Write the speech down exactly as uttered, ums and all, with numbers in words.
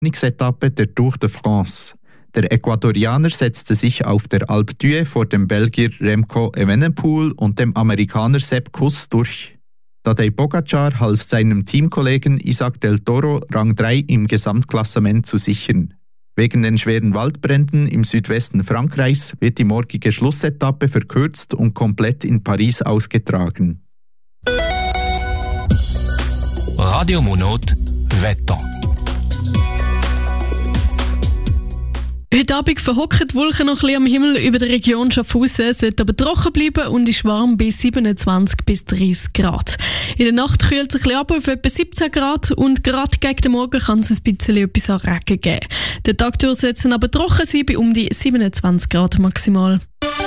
Etappe der Tour de France. Der Ecuadorianer setzte sich auf der Alpe d'Huez vor dem Belgier Remco Evenepoel und dem Amerikaner Sepp Kuss durch. Tadej Pogačar half seinem Teamkollegen Isaac del Toro Rang drei im Gesamtklassement zu sichern. Wegen den schweren Waldbränden im Südwesten Frankreichs wird die morgige Schlussetappe verkürzt und komplett in Paris ausgetragen. Radio Monot Wetter. Heute Abend verhocken die Wolken noch ein bisschen am Himmel über der Region Schaffhausen, es wird aber trocken bleiben und ist warm bis siebenundzwanzig bis dreißig Grad. In der Nacht kühlt es ein bisschen ab auf etwa siebzehn Grad und gerade gegen den Morgen kann es ein bisschen etwas an Regen geben. Der Tag durch soll es aber trocken sein bei um die siebenundzwanzig Grad maximal.